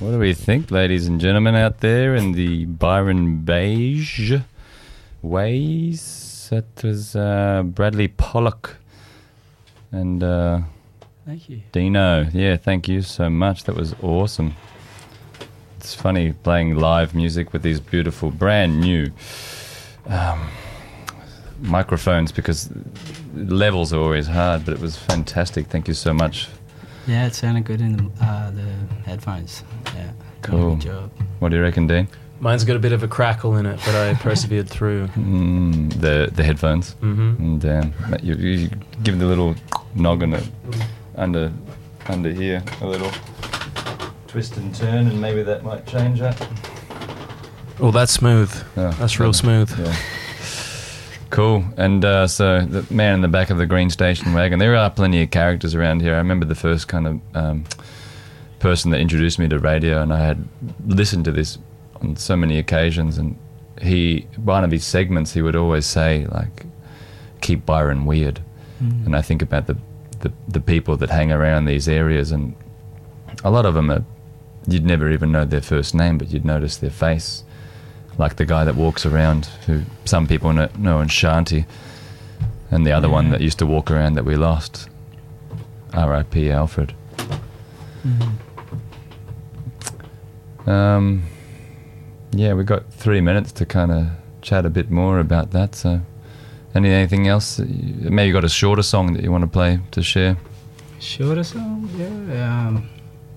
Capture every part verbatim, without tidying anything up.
What do we think, ladies and gentlemen out there in the Byron Beige ways? That was uh, Bradley Pollock and uh, thank you, Dino. Yeah, thank you so much. That was awesome. It's funny playing live music with these beautiful, brand new um, microphones because levels are always hard, but it was fantastic. Thank you so much. Yeah, it sounded good in the, uh, the headphones. Yeah, cool. Good job. What do you reckon, Dean? Mine's got a bit of a crackle in it, but I persevered through. Mm, the the headphones. Mm-hmm. Mm, damn, you, you give the little noggin a, under under here a little twist and turn, and maybe that might change that. Oh, that's smooth. Oh, that's real smooth. Yeah. Cool. And uh, so the man in the back of the green station wagon, there are plenty of characters around here. I remember the first kind of um, person that introduced me to radio, and I had listened to this on so many occasions, and he, one of his segments, he would always say, like, keep Byron weird. Mm. And I think about the, the, the people that hang around these areas, and a lot of them are, you'd never even know their first name, but you'd notice their face. Like the guy that walks around, who some people know, know in Shanti, and the other yeah. one that used to walk around that we lost, R I P Alfred. Mm-hmm. Um, yeah, we got three minutes to kind of chat a bit more about that. So, any anything else? You, maybe you got a shorter song that you want to play to share? Shorter song, yeah. Um.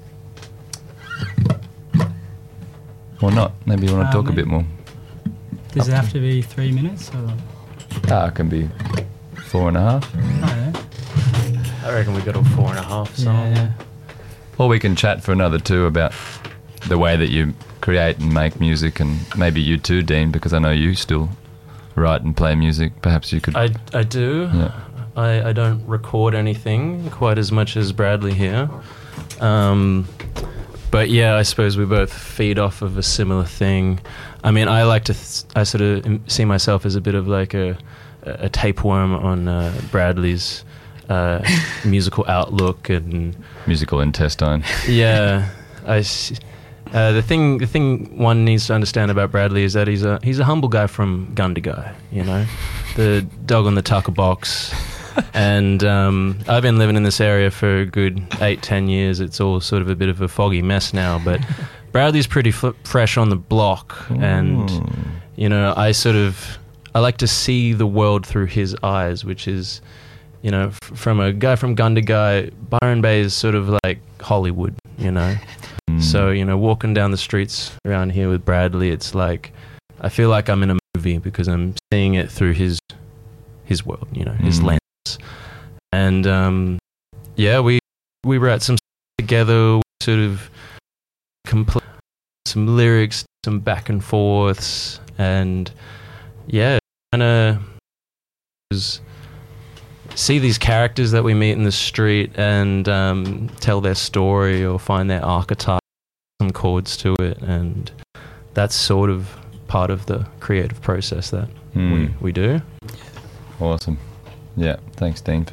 Or not? Maybe you want to uh, talk a bit more. Does it have to be three minutes? Or? Ah, it can be four and a half. Oh, yeah. I reckon we got a four and a half song. Yeah, yeah. Or we can chat for another two about the way that you create and make music, and maybe you too, Dean, because I know you still write and play music. Perhaps you could... I, I do. Yeah. I, I don't record anything quite as much as Bradley here. Um... But yeah, I suppose we both feed off of a similar thing. I mean, I like to, th- I sort of see myself as a bit of like a, a tapeworm on uh, Bradley's uh, musical outlook and musical intestine. Yeah, I. Uh, the thing, the thing one needs to understand about Bradley is that he's a he's a humble guy from Gundagai. You know, the dog on the tucker box. And um, I've been living in this area for a good eight, ten years. It's all sort of a bit of a foggy mess now. But Bradley's pretty f- fresh on the block. Ooh. And, you know, I sort of, I like to see the world through his eyes, which is, you know, f- from a guy from Gundagai, Byron Bay is sort of like Hollywood, you know. Mm. So, you know, walking down the streets around here with Bradley, it's like, I feel like I'm in a movie because I'm seeing it through his, his world, you know, his mm. lens. And um, yeah, we we wrote some together, we sort of complete some lyrics, some back and forths, and yeah, kind of see these characters that we meet in the street and um, tell their story or find their archetype, some chords to it, and that's sort of part of the creative process that mm. we, we do. Awesome. Yeah, thanks, Dean.